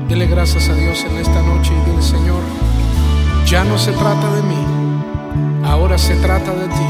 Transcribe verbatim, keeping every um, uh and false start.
Dele gracias a Dios en esta noche y dile: Señor, ya no se trata de mí, ahora se trata de ti.